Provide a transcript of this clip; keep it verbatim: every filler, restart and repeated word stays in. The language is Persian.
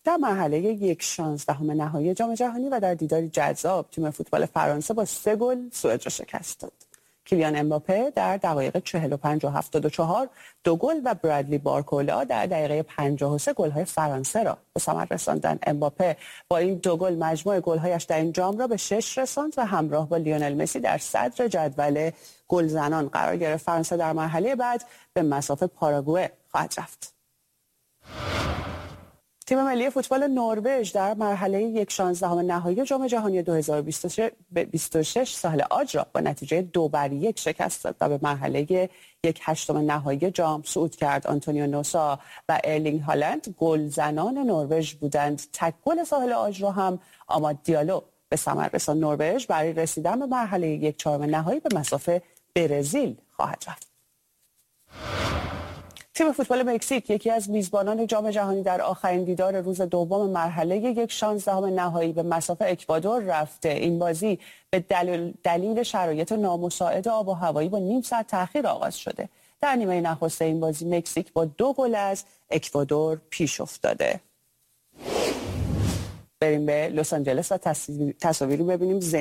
در مرحله یک شانزدهم نهایی جام جهانی و در دیداری جذاب تیم فوتبال فرانسه با سه گل سوئد را شکست داد. کیلیان امباپه در دقایق چهل و پنج و هفتاد و چهار دو گل و برادلی بارکولا در دقیقه پنجاه و سه گل‌های فرانسه را به ثمر رساندند. امباپه با این دو گل مجموع گل‌هایش در این جام را به شش رساند و همراه با لیونل مسی در صدر جدول گلزنان قرار گرفت. فرانسه در مرحله بعد به مصاف پاراگوئه خواهد رفت. تیم ملی فوتبال نروژ در مرحله یک شانزدهم نهایی جام جهانی دو هزار و بیست و شش ساحل آج را با نتیجه دو بر یک شکست داد و به مرحله یک هشتم نهایی جام صعود کرد. آنتونیو نوسا و ارلینگ هالند گلزنان نروژ بودند. تک گل ساحل آج را هم آماد دیالو به ثمر رساند. نروژ برای رسیدن به مرحله یک چهارم نهایی به مصاف برزیل خواهد رفت. تیم فوتبال مکزیک یکی از میزبانان جام جهانی در آخرین دیدار روز دوم مرحله یک شانزدهم نهایی به مصاف اکوادور رفته. این بازی به دلیل, دلیل شرایط نامساعد آب و هوایی با نیم ساعت تأخیر آغاز شده. در نیمه نخست این بازی مکزیک با دو گل از اکوادور پیش افتاده. بریم به لس آنجلس و تصاویری ببینیم.